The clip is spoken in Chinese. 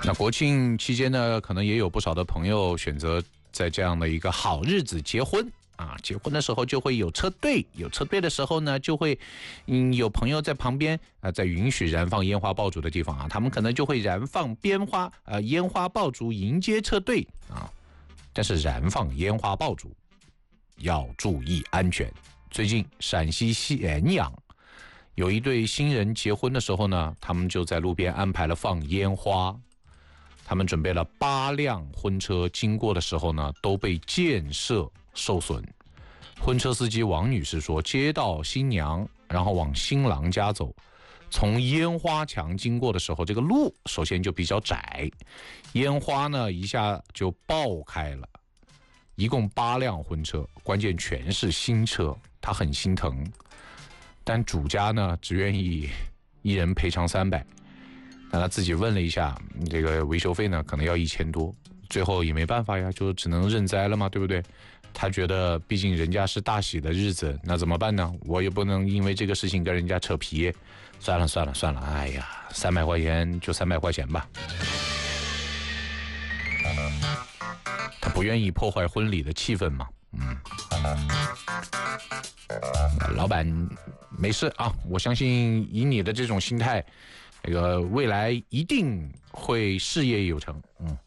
那国庆期间呢，可能也有不少的朋友选择在这样的一个好日子结婚啊。结婚的时候就会有车队，有车队的时候呢，就会有朋友在旁边在允许燃放烟花爆竹的地方啊，他们可能就会燃放烟花爆竹迎接车队啊。但是燃放烟花爆竹要注意安全。最近陕西咸阳有一对新人结婚的时候呢，他们就在路边安排了放烟花。他们准备了8辆婚车，经过的时候呢，都被溅射受损。婚车司机王女士说，接到新娘，然后往新郎家走，从烟花墙经过的时候，这个路首先就比较窄，烟花呢一下就爆开了。一共8辆婚车，关键全是新车，她很心疼，但主家呢只愿意一人赔偿300。那他自己问了一下，这个维修费呢可能要1000多，最后也没办法呀，就只能认栽了嘛，对不对？他觉得毕竟人家是大喜的日子，那怎么办呢？我也不能因为这个事情跟人家扯皮，算了，哎呀，300块钱就300块钱吧。他不愿意破坏婚礼的气氛嘛，老板没事啊，我相信以你的这种心态，这个未来一定会事业有成。